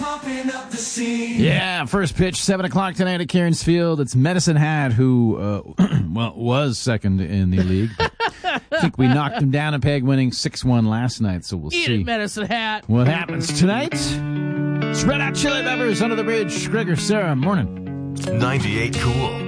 Yeah, first pitch, 7 o'clock tonight at Cairns Field. It's Medicine Hat, who, was second in the league. I think we knocked him down a peg, winning 6-1 last night, so we'll see Medicine Hat. what happens tonight. Spread out Chili Peppers, Under the Bridge. Gregor, Sarah, morning. 98 Cool.